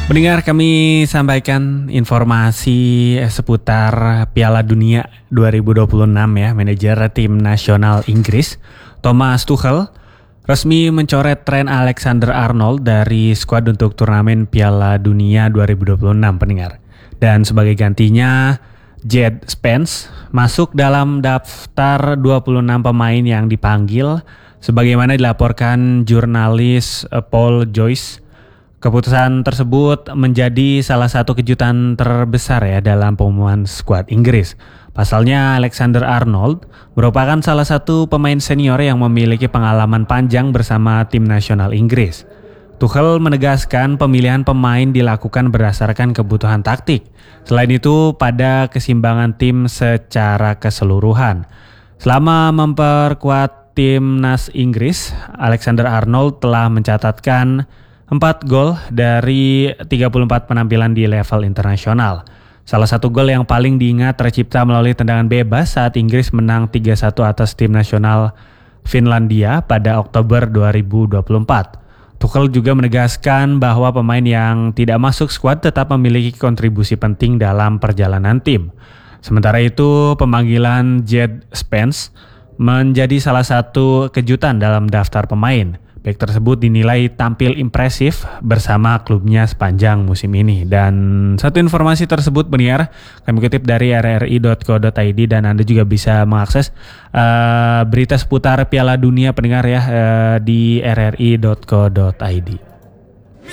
Pendengar, kami sampaikan informasi seputar Piala Dunia 2026 ya. Manajer tim nasional Inggris, Thomas Tuchel, resmi mencoret Trent Alexander-Arnold dari skuad untuk turnamen Piala Dunia 2026, pendengar. Dan sebagai gantinya, Jed Spence masuk dalam daftar 26 pemain yang dipanggil sebagaimana dilaporkan jurnalis Paul Joyce. Keputusan tersebut menjadi salah satu kejutan terbesar ya dalam pengumuman skuad Inggris. Pasalnya Alexander Arnold merupakan salah satu pemain senior yang memiliki pengalaman panjang bersama tim nasional Inggris. Tuchel menegaskan pemilihan pemain dilakukan berdasarkan kebutuhan taktik. Selain itu, pada keseimbangan tim secara keseluruhan. Selama memperkuat timnas Inggris, Alexander Arnold telah mencatatkan 4 gol dari 34 penampilan di level internasional. Salah satu gol yang paling diingat tercipta melalui tendangan bebas saat Inggris menang 3-1 atas tim nasional Finlandia pada Oktober 2024. Tuchel juga menegaskan bahwa pemain yang tidak masuk skuad tetap memiliki kontribusi penting dalam perjalanan tim. Sementara itu, pemanggilan Jed Spence menjadi salah satu kejutan dalam daftar pemain. Bek tersebut dinilai tampil impresif bersama klubnya sepanjang musim ini. Dan satu informasi tersebut pendengar kami kutip dari rri.co.id dan Anda juga bisa mengakses berita seputar Piala Dunia pendengar ya di rri.co.id.